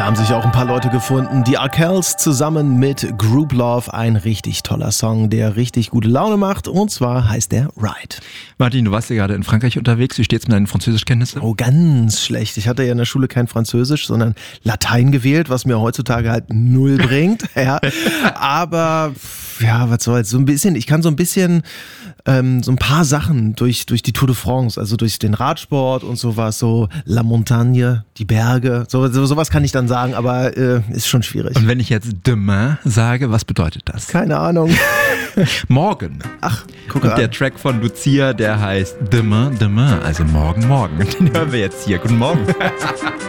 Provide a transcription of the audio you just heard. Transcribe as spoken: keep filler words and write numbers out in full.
haben sich auch ein paar Leute gefunden. Die Arkells zusammen mit Group Love. Ein richtig toller Song, der richtig gute Laune macht. Und zwar heißt der Ride. Martin, du warst ja gerade in Frankreich unterwegs. Wie steht's mit deinen Französischkenntnissen? Oh, ganz schlecht. Ich hatte ja in der Schule kein Französisch, sondern Latein gewählt, was mir heutzutage halt null bringt. Ja. Aber ja, was soll's. So ein bisschen, ich kann so ein bisschen ähm, so ein paar Sachen durch, durch die Tour de France, also durch den Radsport und sowas, so La Montagne, die Berge, so, so sowas kann ich dann sagen, aber äh, ist schon schwierig. Und wenn ich jetzt demain sage, was bedeutet das? Keine Ahnung. Morgen. Ach, guck Und an. der Track von Lucia, der heißt Demain, Demain, also morgen, morgen. Den hören wir jetzt hier. Guten Morgen.